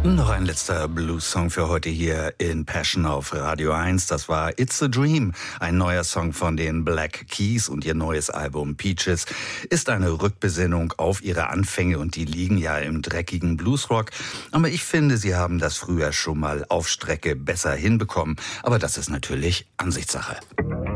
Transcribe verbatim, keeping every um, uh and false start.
Noch ein letzter Blues-Song für heute hier in Passion auf Radio eins. Das war It's a Dream, ein neuer Song von den Black Keys, und ihr neues Album Peaches ist eine Rückbesinnung auf ihre Anfänge, und die liegen ja im dreckigen Bluesrock. Aber ich finde, sie haben das früher schon mal auf Strecke besser hinbekommen. Aber das ist natürlich Ansichtssache.